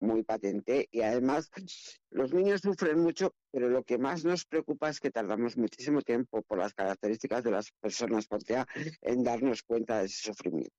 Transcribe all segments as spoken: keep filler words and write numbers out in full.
muy patente, y además los niños sufren mucho, pero lo que más nos preocupa es que tardamos muchísimo tiempo por las características de las personas con T E A en darnos cuenta de ese sufrimiento.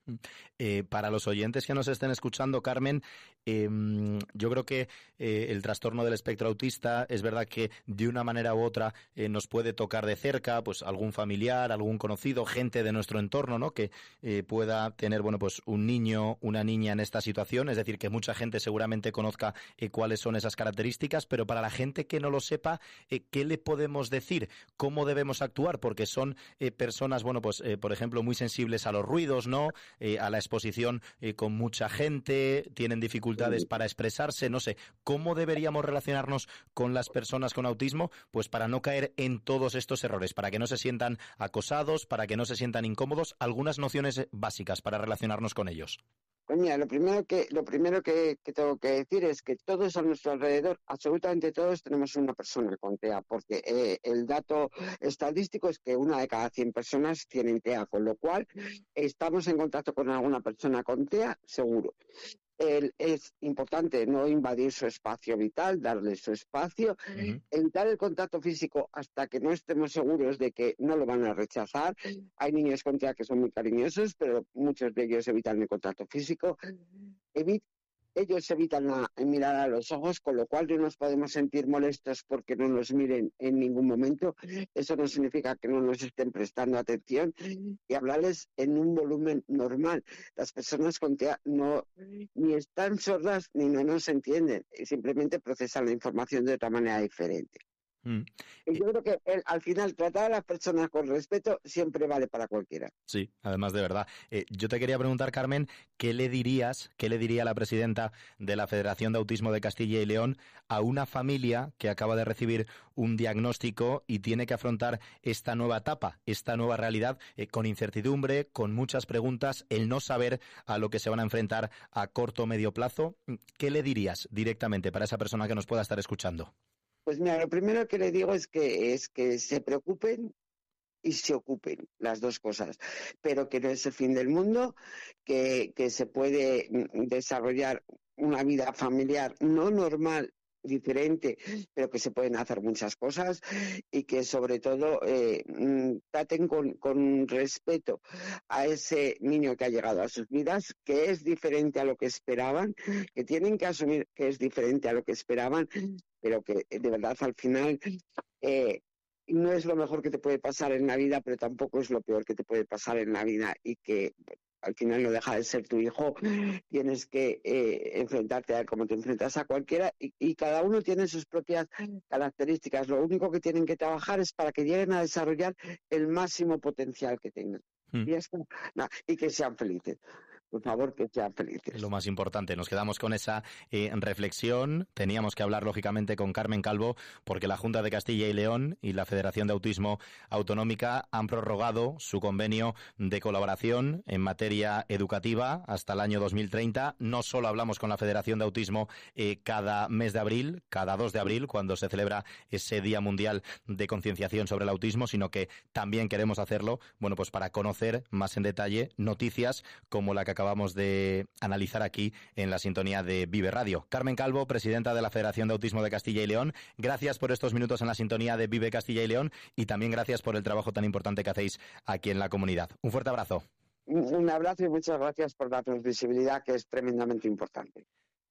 Eh, para los oyentes que nos estén escuchando, Carmen, eh, yo creo que eh, el trastorno del espectro autista es verdad que de una manera u otra eh, nos puede tocar de cerca, pues algún familiar, algún conocido, gente de nuestro entorno, ¿no? Que eh, pueda tener, bueno, pues un niño, una niña en esta situación, es decir, que mucha gente seguramente conozca eh, cuáles son esas características, pero para la gente que no lo sepa, eh, ¿qué le podemos decir? ¿Cómo debemos actuar? Porque son eh, personas, bueno, pues eh, por ejemplo, muy sensibles a los ruidos, ¿no? Eh, a la exposición eh, con mucha gente, tienen dificultades para expresarse, no sé, ¿cómo deberíamos relacionarnos con las personas con autismo? Pues para no caer en todos estos errores, para que no se sientan acosados, para que no se sientan incómodos, algunas nociones básicas para relacionarnos con ellos. Pues mira, lo primero que lo primero que, que tengo que decir es que todos a nuestro alrededor, absolutamente todos, tenemos una persona con T E A, porque eh, el dato estadístico es que una de cada cien personas tienen T E A, con lo cual estamos en contacto con alguna persona con T E A, seguro. El, es importante no invadir su espacio vital, darle su espacio, uh-huh. Evitar el contacto físico hasta que no estemos seguros de que no lo van a rechazar. Hay niños con T E A que son muy cariñosos, pero muchos de ellos evitan el contacto físico. Evit Ellos evitan la, mirar a los ojos, con lo cual no nos podemos sentir molestos porque no nos miren en ningún momento. Eso no significa que no nos estén prestando atención, y hablarles en un volumen normal. Las personas con T E A no ni están sordas ni no nos entienden, simplemente procesan la información de otra manera diferente. Mm. Y yo creo que el, al final tratar a las personas con respeto siempre vale para cualquiera. Sí, además de verdad. Eh, yo te quería preguntar, Carmen, ¿qué le dirías, qué le diría la presidenta de la Federación de Autismo de Castilla y León a una familia que acaba de recibir un diagnóstico y tiene que afrontar esta nueva etapa, esta nueva realidad, eh, con incertidumbre, con muchas preguntas, el no saber a lo que se van a enfrentar a corto o medio plazo? ¿Qué le dirías directamente para esa persona que nos pueda estar escuchando? Pues mira, lo primero que le digo es que es que se preocupen y se ocupen, las dos cosas, pero que no es el fin del mundo, que, que se puede desarrollar una vida familiar no normal, diferente, pero que se pueden hacer muchas cosas, y que sobre todo eh, traten con, con respeto a ese niño que ha llegado a sus vidas, que es diferente a lo que esperaban, que tienen que asumir que es diferente a lo que esperaban, pero que de verdad al final eh, no es lo mejor que te puede pasar en la vida, pero tampoco es lo peor que te puede pasar en la vida, y que al final no deja de ser tu hijo. Tienes que eh, enfrentarte a él como te enfrentas a cualquiera, y, y cada uno tiene sus propias características. Lo único que tienen que trabajar es para que lleguen a desarrollar el máximo potencial que tengan. Mm. Y, esto, no, y que sean felices. Por favor, que sean felices. Lo más importante, nos quedamos con esa eh, reflexión. Teníamos que hablar, lógicamente, con Carmen Calvo, porque la Junta de Castilla y León y la Federación de Autismo Autonómica han prorrogado su convenio de colaboración en materia educativa hasta el año dos mil treinta. No solo hablamos con la Federación de Autismo eh, cada mes de abril, cada dos de abril, cuando se celebra ese Día Mundial de Concienciación sobre el Autismo, sino que también queremos hacerlo, bueno, pues para conocer más en detalle noticias como la que acabamos de analizar aquí en la sintonía de Vive Radio. Carmen Calvo, presidenta de la Federación de Autismo de Castilla y León, gracias por estos minutos en la sintonía de Vive Castilla y León, y también gracias por el trabajo tan importante que hacéis aquí en la comunidad. Un fuerte abrazo. Un abrazo y muchas gracias por darnos visibilidad, que es tremendamente importante.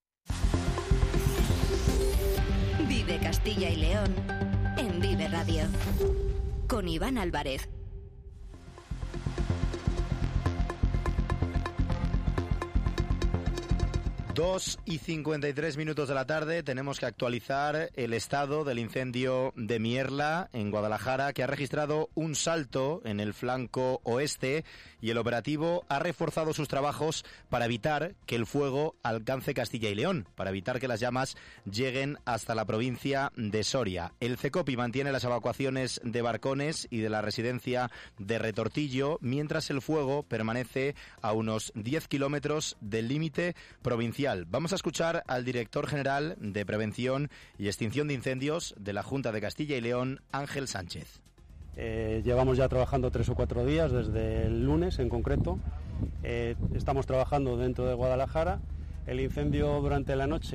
Vive Castilla y León en Vive Radio con Iván Álvarez. Dos y cincuenta y tres minutos de la tarde, tenemos que actualizar el estado del incendio de Mierla, en Guadalajara, que ha registrado un salto en el flanco oeste, y el operativo ha reforzado sus trabajos para evitar que el fuego alcance Castilla y León, para evitar que las llamas lleguen hasta la provincia de Soria. El CECOPI mantiene las evacuaciones de barcones y de la residencia de Retortillo, mientras el fuego permanece a unos diez kilómetros del límite provincial. Vamos a escuchar al director general de Prevención y Extinción de Incendios de la Junta de Castilla y León, Ángel Sánchez. Eh, llevamos ya trabajando tres o cuatro días, desde el lunes en concreto. Eh, estamos trabajando dentro de Guadalajara. El incendio durante la noche